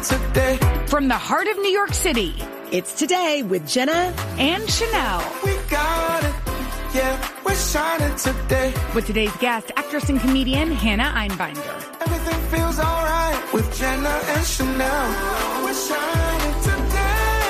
today. From the heart of New York City, it's Today with Jenna and Chanel. We got it. Yeah, we're shining today. With today's guest, actress and comedian Hannah Einbinder. Everything feels alright with Jenna and Chanel. We're shining today.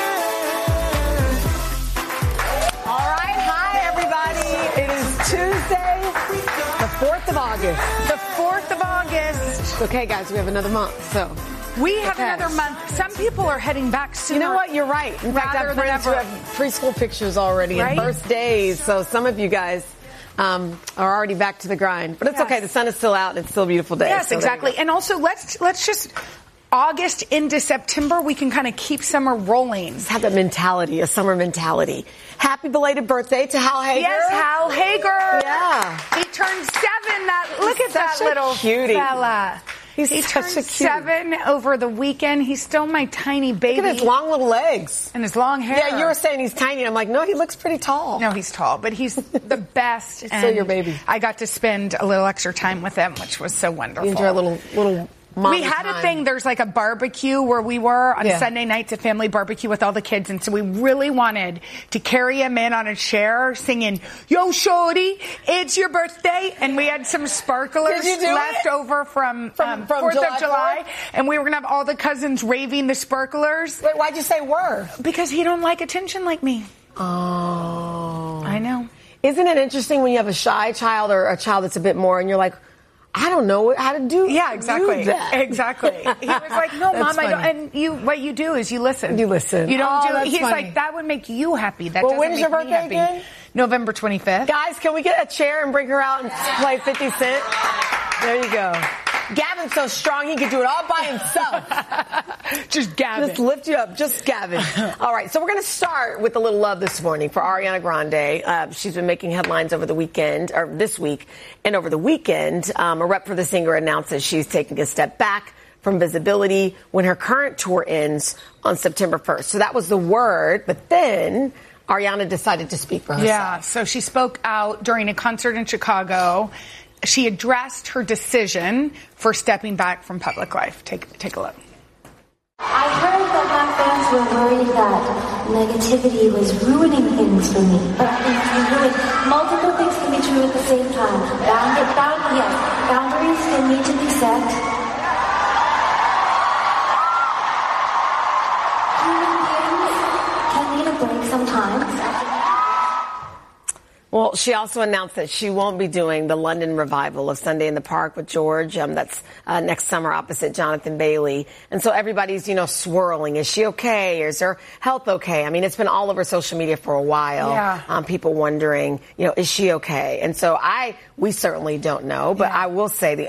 All right, hi everybody. It is Tuesday, the 4th of August. The 4th of August. Okay, guys, we have another month, so. We have another month. Some people are heading back sooner. You know what? You're right. In fact, I have friends who have preschool pictures already and birthdays. So some of you guys are already back to the grind. But it's okay. The sun is still out and it's still a beautiful day. Yes, so exactly. And also, let's just August into September, we can kind of keep summer rolling. Let's have that mentality, a summer mentality. Happy belated birthday to Hal Hager. Yes, Hal Hager. Yeah. He turned 7. Look at that little cutie fella. He turned 7 over the weekend. He's still my tiny baby. Look at his long little legs. And his long hair. Yeah, you were saying he's tiny. I'm like, no, he looks pretty tall. No, he's tall, but he's the best. He's still your baby. I got to spend a little extra time with him, which was so wonderful. You enjoy a little we had a thing, there's like a barbecue where we were on Sunday nights, a family barbecue with all the kids, and so we really wanted to carry him in on a chair singing, "Yo, shorty, it's your birthday," and we had some sparklers left over from 4th of July, and we were going to have all the cousins raving the sparklers. Wait, why'd you say were? Because he don't like attention like me. Oh. I know. Isn't it interesting when you have a shy child or a child that's a bit more, and you're like, I don't know how to do exactly. do that. Exactly. He was like, no, Mom, I don't. And what you do is you listen. You listen. You don't do. He's funny. Like, that would make you happy. That well, doesn't when's make your me birthday happy. again? November 25th. Guys, can we get a chair and bring her out and play 50 Cent? There you go. Gavin's so strong he can do it all by himself. Just Gavin. Just lift you up. Just Gavin. All right, so we're going to start with a little love this morning for Ariana Grande. She's been making headlines over the weekend, or this week, and over the weekend. A rep for the singer announced that she's taking a step back from visibility when her current tour ends on September 1st. So that was the word, but then Ariana decided to speak for herself. Yeah, so she spoke out during a concert in Chicago. She addressed her decision for stepping back from public life. Take a look. I heard that my fans were worried that negativity was ruining things for me. But I think it's ruined. Multiple things can be true at the same time. Boundaries can need to be set. Human beings can need a break sometimes. Well, she also announced that she won't be doing the London revival of Sunday in the Park with George. That's next summer opposite Jonathan Bailey. And so everybody's, swirling. Is she okay? Is her health okay? I mean, it's been all over social media for a while. Yeah. People wondering, is she okay? And so we certainly don't know. But I will say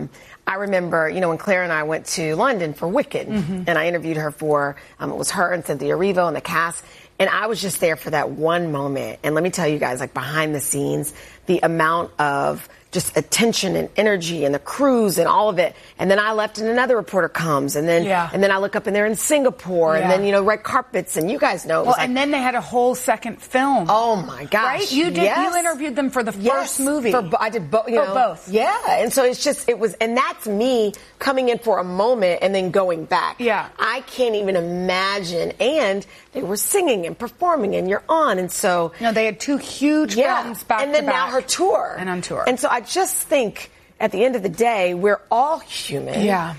I remember, when Claire and I went to London for Wicked, and I interviewed her for, it was her and Cynthia Erivo and the cast. And I was just there for that one moment. And let me tell you guys, like behind the scenes, the amount of just attention and energy and the crews and all of it. And then I left and another reporter comes. And then I look up and they're in Singapore. And then, red carpets. And you guys know. Well, and then they had a whole second film. Oh, my gosh. Right? You did. You interviewed them for the first movie. I did both. Both. Yeah. And so and that's me coming in for a moment and then going back. Yeah. I can't even imagine. And they were singing and performing and you're on. And so. No, they had 2 huge films back to back. And then now her tour. And on tour. And so I just think at the end of the day, we're all human. Yeah.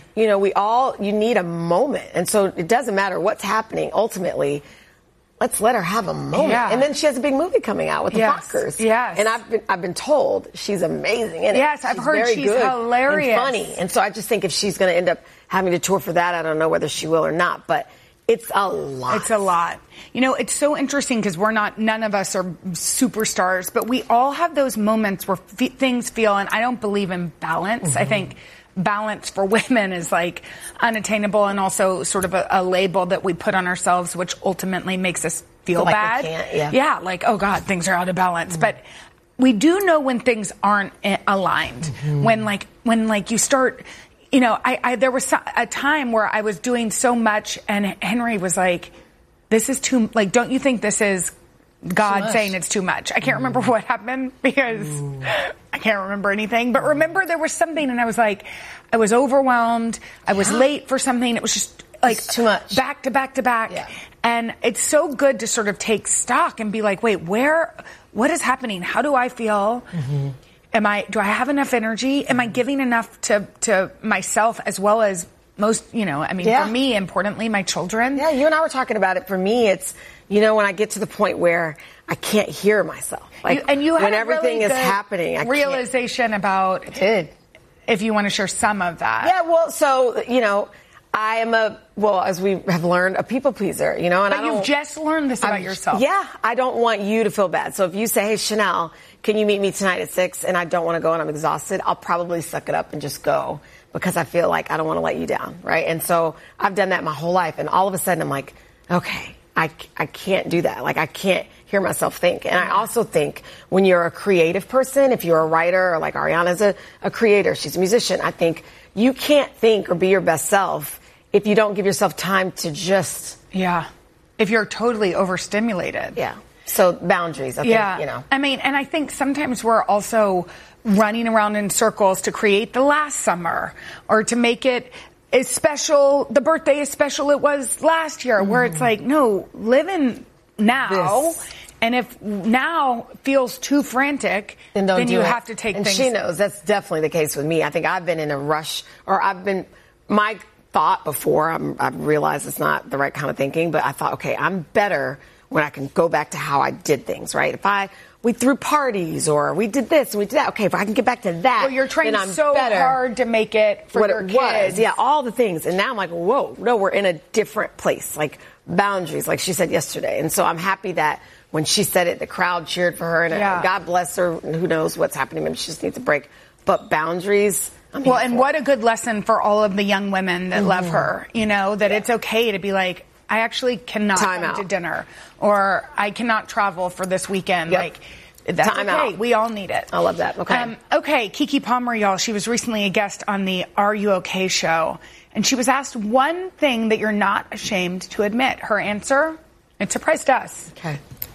You need a moment. And so it doesn't matter what's happening. Ultimately, let's let her have a moment. Yeah. And then she has a big movie coming out with the Fockers. Yes. And I've been told she's amazing in it. Yes, I've heard she's good hilarious. And funny. And so I just think if she's going to end up having to tour for that, I don't know whether she will or not. But it's a lot. It's a lot. It's so interesting because none of us are superstars, but we all have those moments where things feel, and I don't believe in balance. I think balance for women is like unattainable and also sort of a label that we put on ourselves, which ultimately makes us feel like bad. We can't, like, oh God, things are out of balance. But we do know when things aren't aligned. When you start, there was a time where I was doing so much and Henry was like, this is too, don't you think this is God saying it's too much? I can't remember what happened because I can't remember anything. But remember there was something and I was like, I was overwhelmed. I was late for something. It was just like it's too much. back to back to back. Yeah. And it's so good to sort of take stock and be like, wait, what is happening? How do I feel? Mm-hmm. Do I have enough energy? Am I giving enough to myself as well as most, for me, importantly, my children? Yeah, you and I were talking about it. For me, it's, when I get to the point where I can't hear myself. Like, and you had when a everything really is good happening, realization about if you want to share some of that. Yeah, well, so, I am as we have learned, a people pleaser, and but you've just learned this about yourself. Yeah, I don't want you to feel bad. So if you say, hey, Chanel, can you meet me tonight at 6 and I don't want to go and I'm exhausted, I'll probably suck it up and just go because I feel like I don't want to let you down, right? And so I've done that my whole life. And all of a sudden I'm like, okay, I can't do that. Like I can't hear myself think. And I also think when you're a creative person, if you're a writer or like Ariana's a creator, she's a musician, I think you can't think or be your best self if you don't give yourself time to just... Yeah. If you're totally overstimulated. Yeah. So boundaries, I think, I mean, and I think sometimes we're also running around in circles to create the last summer or to make it as special, the birthday as special it was last year, where it's like, no, live in now. And if now feels too frantic, then you have to take and things. And she knows that's definitely the case with me. I think I've been in a rush, or my thought before, I've realized it's not the right kind of thinking, but I thought, okay, I'm better when I can go back to how I did things, right? We threw parties or we did this and we did that. Okay, if I can get back to that, well, you're trying then I'm so better. hard to make it for your kids. Yeah, all the things. And now I'm like, whoa, no, we're in a different place. Like boundaries, like she said yesterday. And so I'm happy that when she said it, the crowd cheered for her. And God bless her. Who knows what's happening? Maybe she just needs a break. But boundaries... Well, and what a good lesson for all of the young women that love her, that it's okay to be like, I actually cannot come to dinner or I cannot travel for this weekend. Like, that's Time okay. out. We all need it. I love that. Okay. Okay. Keke Palmer, y'all. She was recently a guest on the Are You OK show. And she was asked one thing that you're not ashamed to admit. Her answer, it surprised us. Okay.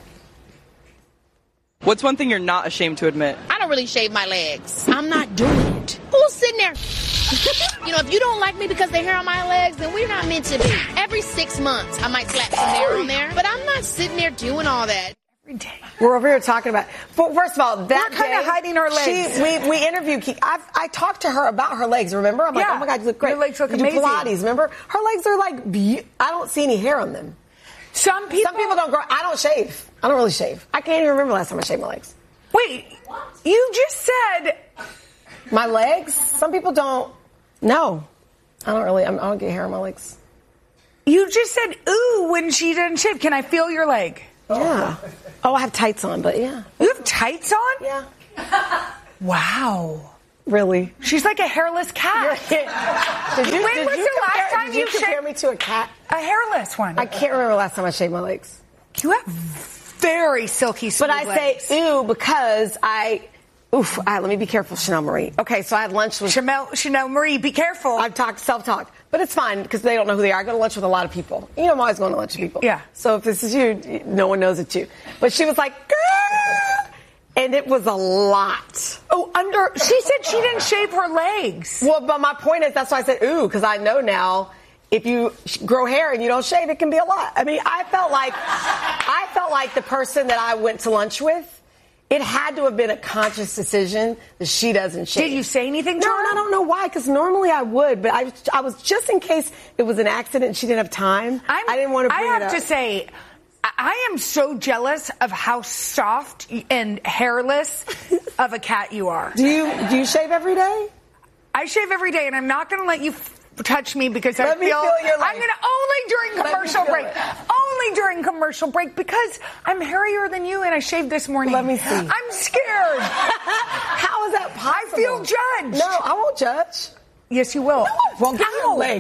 What's one thing you're not ashamed to admit? I don't really shave my legs. I'm not doing it. Who's sitting there? If you don't like me because the hair on my legs, then we're not meant to be. Every 6 months, I might slap some hair on there. But I'm not sitting there doing all that. Every day. We're over here talking about... First of all, that we're kind of hiding our legs. We interviewed Keke. I talked to her about her legs, remember? I'm like, oh my God, you look great. Your legs look amazing. amazing. Pilates, remember? Her legs are like... I don't see any hair on them. Some people don't grow... I don't shave. I don't really shave. I can't even remember last time I shaved my legs. Wait, you just said... My legs? Some people don't... No. I don't get hair on my legs. You just said, ooh, when she didn't shave. Can I feel your leg? Yeah. Oh, I have tights on, but yeah. You have tights on? Yeah. Wow. Really? She's like a hairless cat. Did you compare me to a cat? A hairless one. I can't remember last time I shaved my legs. You have very silky smooth legs. But I say ew because let me be careful, Chanel Marie. Okay, so I had lunch with... Chanel Marie, be careful. I've self-talk. But it's fine because they don't know who they are. I go to lunch with a lot of people. I'm always going to lunch with people. Yeah. So if this is you, no one knows it's you. But she was like, girl! And it was a lot. Oh, she said she didn't shave her legs. Well, but my point is, that's why I said ooh, because I know now if you grow hair and you don't shave, it can be a lot. I mean, I felt like the person that I went to lunch with, it had to have been a conscious decision that she doesn't shave. Did you say anything to her? No, I don't know why, because normally I would, but I was just in case it was an accident and she didn't have time. I didn't want to bring it up. I have to say, I am so jealous of how soft and hairless of a cat you are. Do you shave every day? I shave every day, and I'm not going to let you touch me because Let me feel your leg. I'm going to only during commercial break. Only during commercial break because I'm hairier than you and I shaved this morning. Let me see. I'm scared. How is that possible? I feel judged. No, I won't judge. Yes, you will. Well, give me your leg.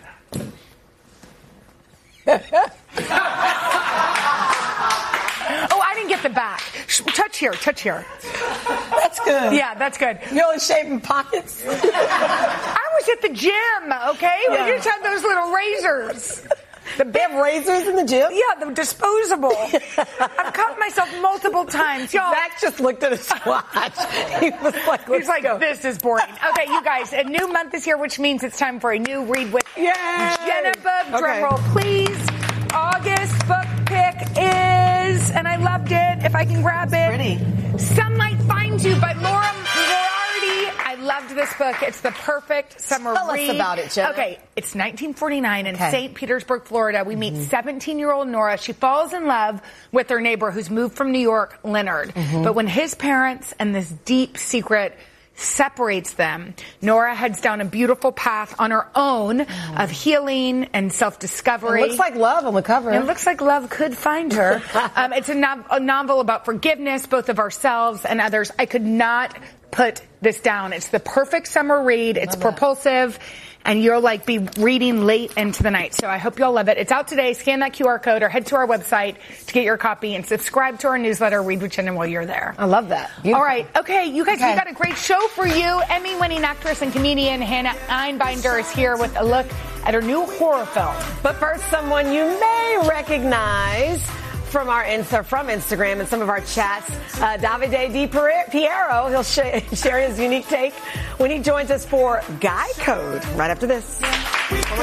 Oh, I didn't get the back. Touch here. That's good. Yeah, that's good. You only shaving pockets? I was at the gym, okay? Yeah. We just had those little razors. They have razors in the gym? Yeah, the disposable. I've cut myself multiple times. Y'all. Zach just looked at his watch. He was like, he's like, this is boring. Okay, you guys, a new month is here, which means it's time for a new Read with Yay! Jennifer Drum roll, please. August book pick is, and I loved it. If I can grab it. Pretty. Some Might Find You by Laura Moriarty. I loved this book. It's the perfect summer Tell read. us about it, Jenna. Okay, it's 1949 in St. Petersburg, Florida. We meet 17-year-old Nora. She falls in love with her neighbor who's moved from New York, Leonard. But when his parents and this deep secret separates them, Nora heads down a beautiful path on her own of healing and self-discovery. It looks like love on the cover. It looks like love could find her. It's a novel about forgiveness, both of ourselves and others. I could not put this down. It's the perfect summer read. It's propulsive. And you'll be reading late into the night. So I hope you all love it. It's out today. Scan that QR code or head to our website to get your copy and subscribe to our newsletter, Read with Jenna, while you're there. I love that. Beautiful. All right. Okay, you guys, we got a great show for you. Emmy-winning actress and comedian Hannah Einbinder is here with a look at her new horror film. But first, someone you may recognize from Instagram and some of our chats, Davide Di Piero. He'll share his unique take when he joins us for Guy Code right after this.